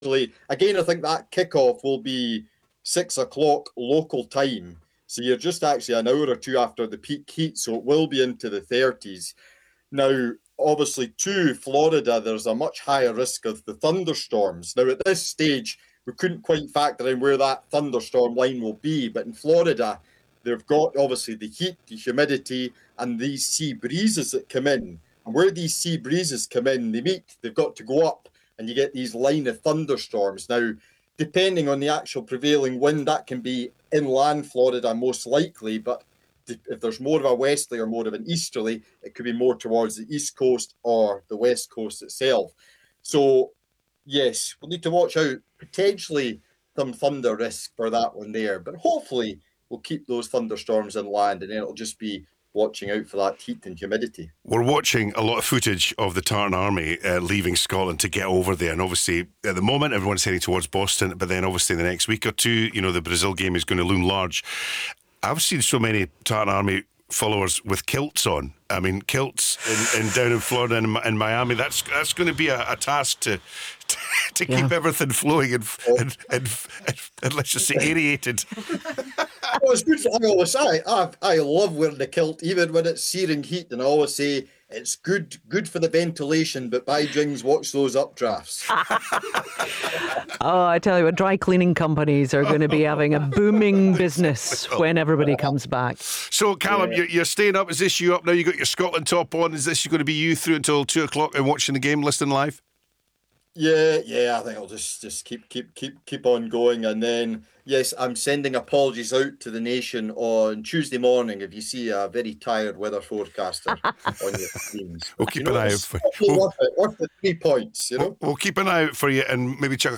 again, I think that kickoff will be 6 o'clock local time. So you're just actually an hour or two after the peak heat, so it will be into the 30s. Now, obviously, to Florida, there's a much higher risk of the thunderstorms. Now, at this stage, we couldn't quite factor in where that thunderstorm line will be, but in Florida, they've got obviously the heat, the humidity, and these sea breezes that come in. And where these sea breezes come in, they meet, they've got to go up, and you get these line of thunderstorms. Now, depending on the actual prevailing wind, that can be inland Florida most likely, but if there's more of a westerly or more of an easterly, it could be more towards the east coast or the west coast itself. So, yes, we'll need to watch out. Potentially some thunder risk for that one there, but hopefully we'll keep those thunderstorms inland, and then it'll just be watching out for that heat and humidity. We're watching a lot of footage of the Tartan Army leaving Scotland to get over there, and obviously at the moment everyone's heading towards Boston, but then obviously in the next week or two, the Brazil game is going to loom large. I've seen so many Tartan Army followers with kilts on. I mean, kilts in down in Florida and Miami. That's going to be a task to keep everything flowing and let's just say aerated. Well, it's good for, I always say I love wearing the kilt, even when it's searing heat, and I always say it's good for the ventilation, but by jings, watch those updrafts. Oh, I tell you what, dry cleaning companies are going to be having a booming business when everybody comes back. So, Callum, you're staying up. Is this you up now? You got your Scotland top on. Is this going to be you through until 2 o'clock and watching the game, listening live? Yeah, I think I'll just keep on going, and then yes, I'm sending apologies out to the nation on Tuesday morning if you see a very tired weather forecaster on your screens. We'll keep an eye out for you. Worth the 3 points, We'll keep an eye out for you, and maybe chuck a